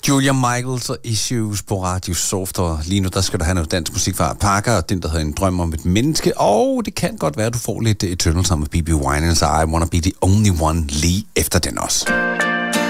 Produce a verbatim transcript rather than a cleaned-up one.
Julia Michaels og Issues på Radio Soft, og lige nu der skal der have noget dansk musik fra Parker, og den der hedder En drøm om et menneske, og det kan godt være, at du får lidt Eternal sammen med B B Winans, og I Wanna Be The Only One lige efter den også.